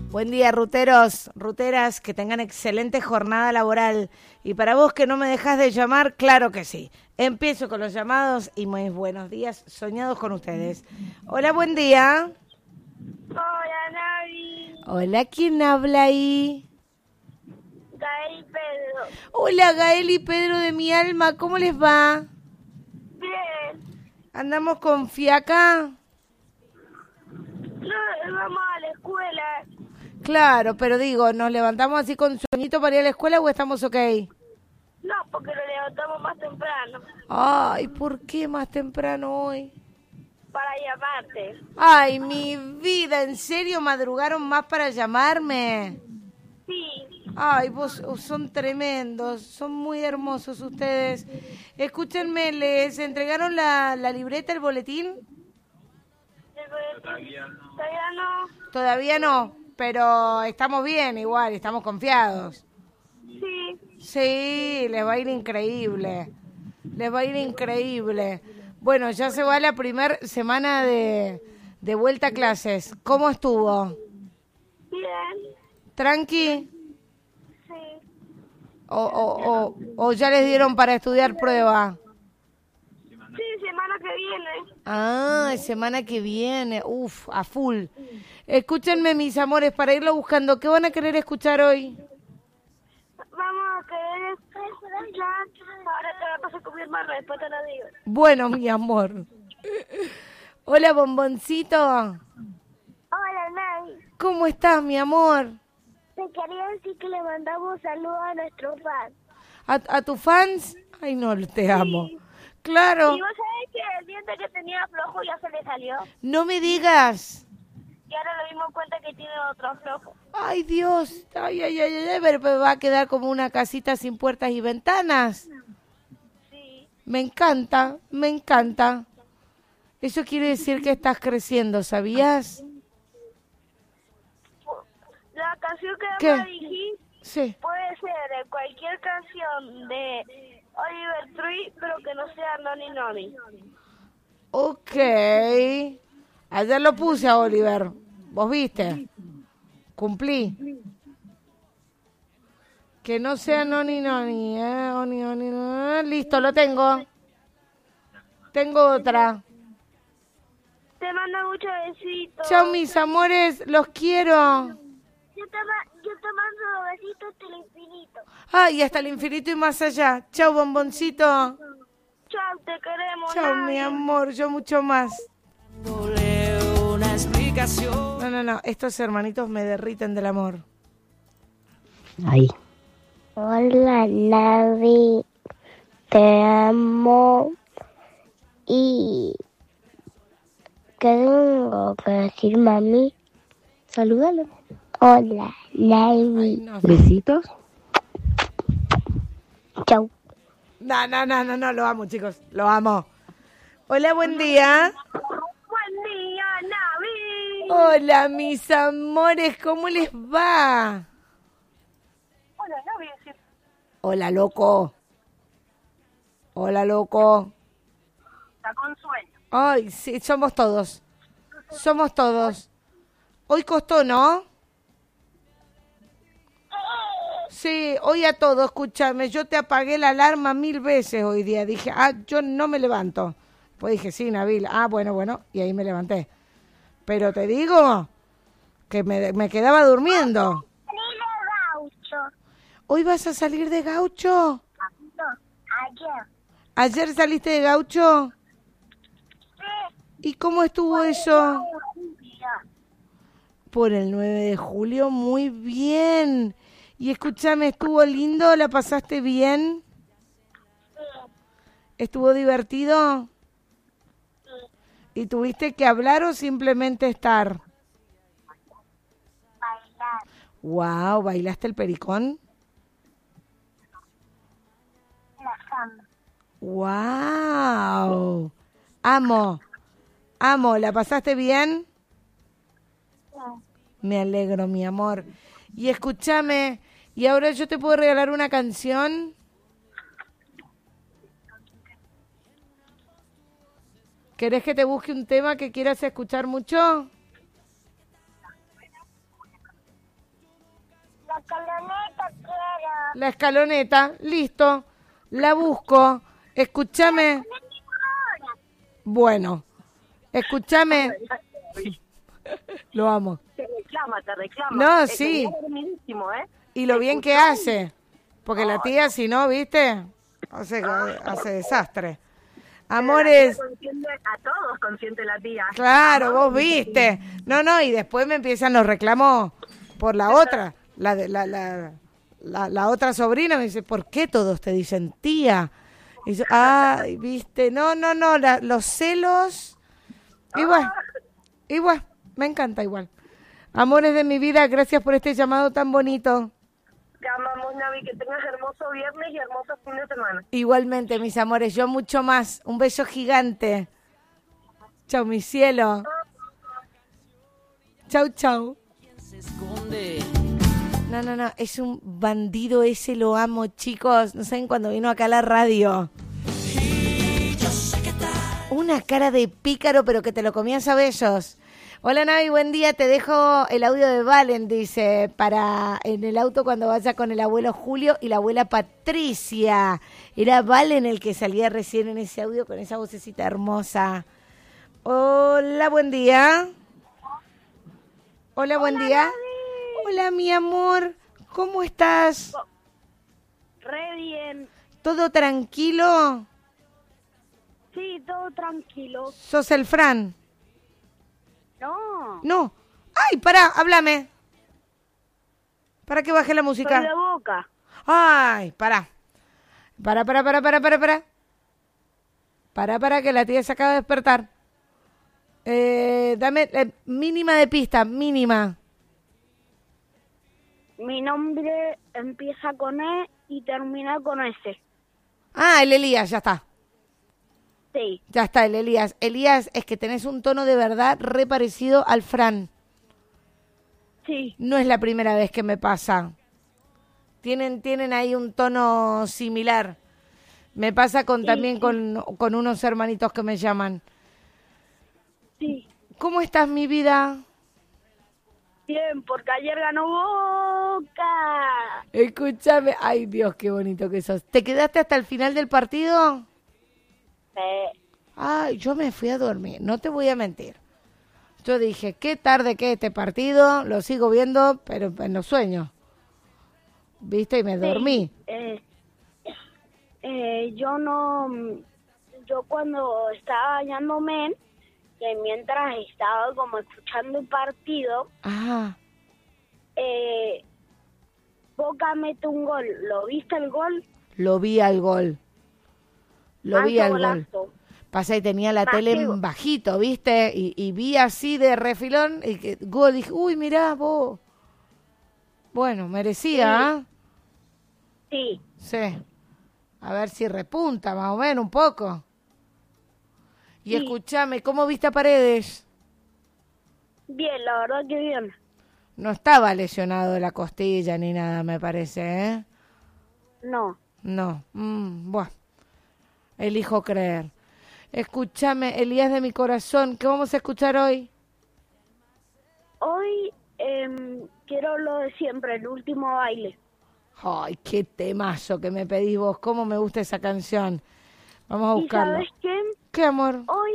Buen día, ruteros, ruteras, que tengan excelente jornada laboral. Y para vos que no me dejás de llamar, claro que sí. Empiezo con los llamados y muy buenos días soñados con ustedes. Hola, buen día. Hola, Navi. Hola, ¿quién habla ahí? Gael Pedro. Hola, Gael y Pedro de mi alma, ¿cómo les va? Bien. ¿Andamos con fiaca? No, vamos a la escuela. Claro, pero digo, ¿nos levantamos así con sueñito para ir a la escuela o estamos ok? No, porque lo levantamos más temprano. Ay, ¿por qué más temprano hoy? Para llamarte. Ay, mi vida, ¿en serio madrugaron más para llamarme? Sí. Ay, vos son tremendos, son muy hermosos ustedes. Escúchenme, ¿les entregaron la libreta, el boletín? Todavía no. Todavía no, pero estamos bien igual, estamos confiados. Sí. Sí, les va a ir increíble, les va a ir increíble. Bueno, ya se va la primera semana de vuelta a clases. ¿Cómo estuvo? Bien. ¿Tranqui? Sí. ¿O ya les dieron para estudiar prueba? Sí, semana que viene. Ah, semana que viene. Uf, a full. Escúchenme, mis amores, para irlo buscando. ¿Qué van a querer escuchar hoy? Vamos a querer escuchar. Ahora te la paso con mi hermano, después te lo digo. Bueno, mi amor. Hola, bomboncito. Hola, Navi. ¿Cómo estás, mi amor? Te quería decir que le mandamos saludos a nuestros fans. ¿A tus fans? Ay, no, te amo. Claro. Y vos sabés que el diente que tenía flojo ya se le salió. No me digas. Y ahora nos dimos cuenta que tiene otro flojo. Ay, Dios. Ay, ay, ay, ay, pero va a quedar como una casita sin puertas y ventanas. Sí. Me encanta, me encanta. Eso quiere decir que estás creciendo, ¿sabías? La canción que ¿Qué? me dijiste Sí. puede ser cualquier canción de Oliver Tree, pero que no sea Noni Noni. Ok. Ayer lo puse a Oliver. ¿Vos viste? Cumplí. Que no sea noni noni, Oni, oni, no. Listo, lo tengo. Tengo otra. Te mando muchos besitos. Chao, mis amores, los quiero. Yo te mando besitos hasta el infinito. Ay, hasta el infinito y más allá. Chao, bomboncito. Chao, te queremos. Chao, Navi. mi amor, yo mucho más. Una explicación. No, estos hermanitos me derriten del amor. Ahí. Hola, Navi. Te amo. Y... ¿qué tengo que decir, mami? Salúdalo. Hola, Navi. No, Besitos. Chau. no, lo amo, chicos, lo amo. Hola, buen día. Buen día, Navi. Hola, mis amores, ¿cómo les va? Hola, Navi. Hola, loco. Hola, loco. Está con sueño. Ay, sí, somos todos. Somos todos. Hoy costó, ¿no? Sí, hoy a todos, escúchame, yo te apagué la alarma 1000 veces hoy día. Dije, yo no me levanto. Pues dije, sí, Nabil. Bueno, y ahí me levanté. Pero te digo que me quedaba durmiendo. Gaucho. ¿Hoy vas a salir de gaucho? No, ayer. ¿Ayer saliste de gaucho? ¿Y cómo estuvo eso? Por el 9 de julio, muy bien. Y escúchame, ¿estuvo lindo? ¿La pasaste bien? ¿Estuvo divertido? ¿Y tuviste que hablar o simplemente estar? Bailar. Wow, ¿bailaste el pericón? La samba. Wow. Amo, ¿la pasaste bien? Me alegro, mi amor. Y escúchame, ¿y ahora yo te puedo regalar una canción? ¿Querés que te busque un tema que quieras escuchar mucho? la escaloneta, listo. La busco. Escúchame. Bueno, escúchame. Lo amo. Te reclama. No, sí. ¿Eh? Y lo bien que hace. Porque la tía, si no, ¿viste? Hace desastre. Amores. A todos consiente la tía. Claro, vos viste. No, y después me empiezan los reclamos por la otra. La otra sobrina me dice, ¿por qué todos te dicen tía? Y yo, ay, viste, no, los celos. Igual, me encanta igual. Amores de mi vida, gracias por este llamado tan bonito. Te amamos, Navi, que tengas hermoso viernes y hermoso fin de semana. Igualmente, mis amores, yo mucho más. Un beso gigante. Chau, mi cielo. Chau. No, es un bandido ese, lo amo, chicos. No saben cuando vino acá a la radio. Una cara de pícaro, pero que te lo comías a besos. Hola, Navi, buen día. Te dejo el audio de Valen, dice, para en el auto cuando vaya con el abuelo Julio y la abuela Patricia. Era Valen el que salía recién en ese audio con esa vocecita hermosa. Hola, buen día. Hola, buen día. Navi. Hola, mi amor. ¿Cómo estás? Re bien. ¿Todo tranquilo? Sí, todo tranquilo. ¿Sos el Fran? No. Ay, pará, háblame. ¿Para que baje la música? Soy de Boca. Ay, pará. Para, que la tía se acaba de despertar. Dame mínima de pista, mínima. Mi nombre empieza con E y termina con S. Ah, el Elías, ya está. Sí. Ya está, el Elías. Elías, es que tenés un tono de verdad re parecido al Fran. Sí. No es la primera vez que me pasa. Tienen ahí un tono similar. Me pasa también con unos hermanitos que me llaman. Sí. ¿Cómo estás, mi vida? Bien, porque ayer ganó Boca. Escúchame. Ay, Dios, qué bonito que sos. ¿Te quedaste hasta el final del partido? Ay, yo me fui a dormir, no te voy a mentir. Yo dije, qué tarde que este partido, lo sigo viendo, pero en los sueños. ¿Viste? Y me dormí. Yo cuando estaba bañándome, que mientras estaba como escuchando el partido, Boca mete un gol. ¿Lo viste el gol? Lo vi al gol. Golazo. Pasa y tenía la tele en bajito, ¿viste? Y vi así de refilón y que gol. Dije, uy, mirá vos. Bueno, merecía, Sí. Sí. A ver si repunta más o menos un poco. Y escúchame, ¿cómo viste a Paredes? Bien, la verdad que bien. No estaba lesionado de la costilla ni nada, me parece, ¿eh? No. Bueno. Elijo creer. Escúchame, Elías de mi corazón, ¿qué vamos a escuchar hoy? Hoy quiero lo de siempre, el último baile. Ay, qué temazo que me pedís vos, cómo me gusta esa canción. Vamos a buscarlo. ¿Y sabes qué? ¿Qué, amor? Hoy,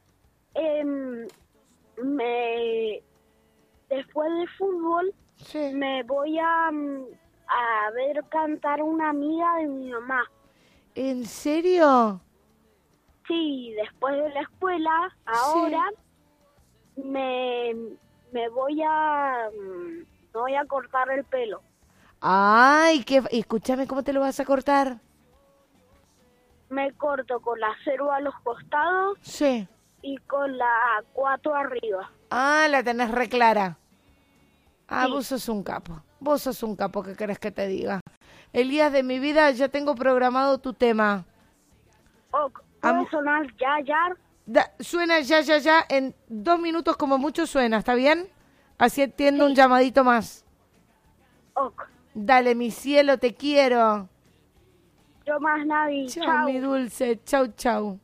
después del fútbol, me voy a ver cantar una amiga de mi mamá. ¿En serio? Sí, después de la escuela, ahora me voy a cortar el pelo. Ay, escúchame, ¿cómo te lo vas a cortar? Me corto con la 0 a los costados y con la 4 arriba. Ah, la tenés re clara. Ah, sí. Vos sos un capo, ¿qué querés que te diga? Elías de mi vida, ya tengo programado tu tema. ¿Puede sonar ya? Suena ya, en 2 minutos como mucho suena, ¿está bien? Así entiendo un llamadito más. Dale, mi cielo, te quiero. Yo más, Navi. Chau, mi dulce. Chau.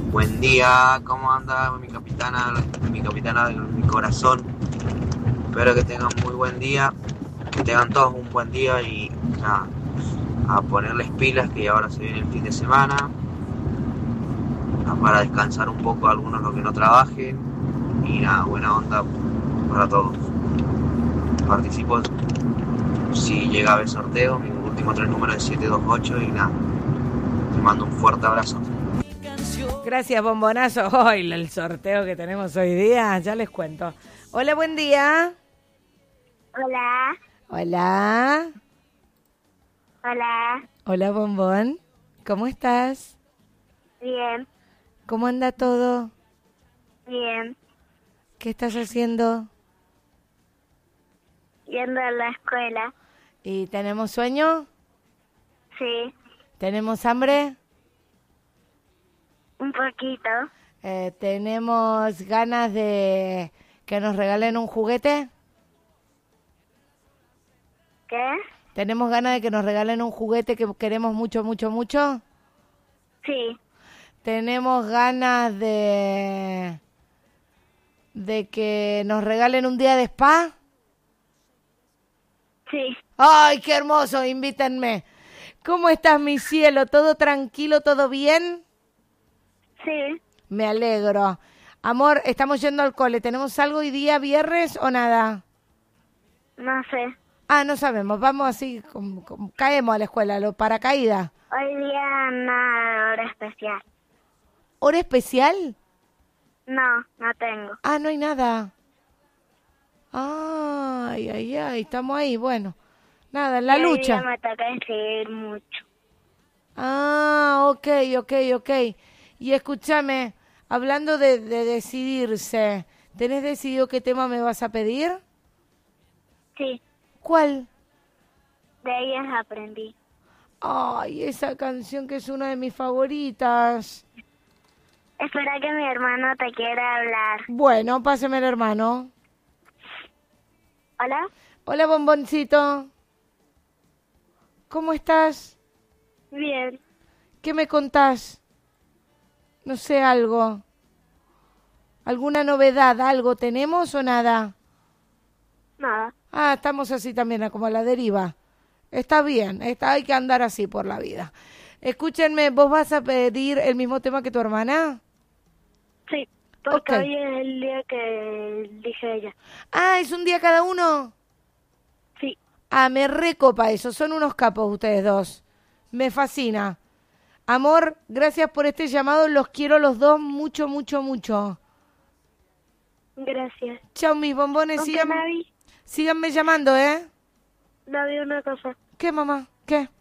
Buen día, ¿cómo anda mi capitana de mi corazón? Espero que tengan muy buen día, que tengan todos un buen día y nada, a ponerles pilas que ahora se viene el fin de semana, para descansar un poco algunos los que no trabajen y nada, buena onda para todos. Participo si llega a haber sorteo, mi último 3 números es 728 y nada, te mando un fuerte abrazo. Gracias, bombonazo. Hoy el sorteo que tenemos hoy día, ya les cuento. Hola, buen día. Hola. Hola. Hola. Hola, bombón. ¿Cómo estás? Bien. ¿Cómo anda todo? Bien. ¿Qué estás haciendo? Yendo a la escuela. ¿Y tenemos sueño? Sí. ¿Tenemos hambre? Un poquito. ¿Tenemos ganas de que nos regalen un juguete? ¿Qué? ¿Tenemos ganas de que nos regalen un juguete que queremos mucho, mucho, mucho? Sí. ¿Tenemos ganas de que nos regalen un día de spa? Sí. ¡Ay, qué hermoso! Invítenme. ¿Cómo estás, mi cielo? ¿Todo tranquilo, todo bien? Sí. Me alegro. Amor, estamos yendo al cole. ¿Tenemos algo hoy día, viernes o nada? No sé. Ah, no sabemos. Vamos así, caemos a la escuela, lo paracaídas. Hoy día nada, hora especial. ¿Hora especial? No, no tengo. Ah, no hay nada. Ay, ay, ay, estamos ahí, bueno. Nada, en la lucha. Hoy día me toca escribir mucho. Ah, ok. Y escúchame, hablando de decidirse, ¿tenés decidido qué tema me vas a pedir? Sí. ¿Cuál? De ellas aprendí. Ay, esa canción que es una de mis favoritas. Espera que mi hermano te quiera hablar. Bueno, páseme el hermano. ¿Hola? Hola, bomboncito. ¿Cómo estás? Bien. ¿Qué me contás? No sé, algo. ¿Alguna novedad? ¿Algo tenemos o nada? Nada. Ah, estamos así también, como a la deriva. Está bien, hay que andar así por la vida. Escúchenme, ¿vos vas a pedir el mismo tema que tu hermana? Sí, porque Ok. hoy es el día que dije ella. Ah, ¿es un día cada uno? Sí. Ah, me recopa eso, son unos capos ustedes dos. Me fascina. Amor, gracias por este llamado, los quiero los dos mucho, mucho, mucho. Gracias. Chao, mis bombones, Aunque Navi, síganme llamando, ¿eh? Navi, una cosa. ¿Qué, mamá? ¿Qué?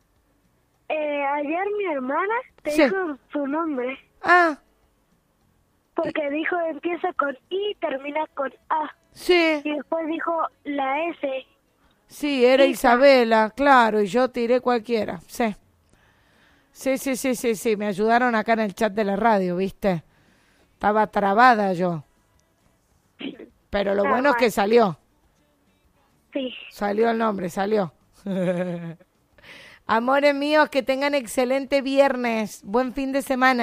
Ayer mi hermana te Sí. dijo su nombre. Ah, Porque dijo empieza con I y termina con A. sí. Y después dijo la S. Sí, era Isa. Isabela, claro, y yo tiré cualquiera, sí. Sí, me ayudaron acá en el chat de la radio, ¿viste? Estaba trabada yo. Pero lo bueno es que salió. Sí. Salió el nombre, salió. Amores míos, que tengan excelente viernes. Buen fin de semana.